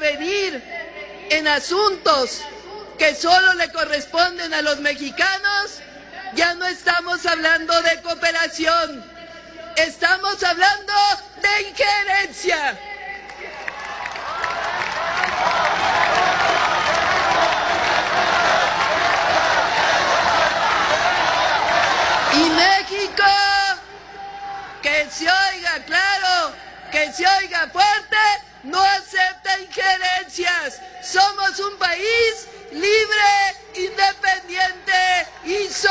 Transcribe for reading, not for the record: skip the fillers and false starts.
intervenir en asuntos que solo le corresponden a los mexicanos, ya no estamos hablando de cooperación, estamos hablando de injerencia. Y México, que se oiga claro, que se oiga fuerte, no acepta injerencias. Somos un país libre, independiente y soberano.